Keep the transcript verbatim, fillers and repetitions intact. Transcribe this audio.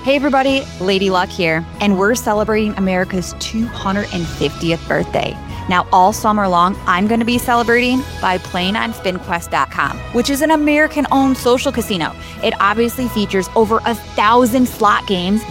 Hey everybody, Lady Luck here, and we're celebrating America's two hundred fiftieth birthday. Now, all summer long, I'm going to be celebrating by playing on spin quest dot com, which is an American-owned social casino. It obviously features over a thousand slot games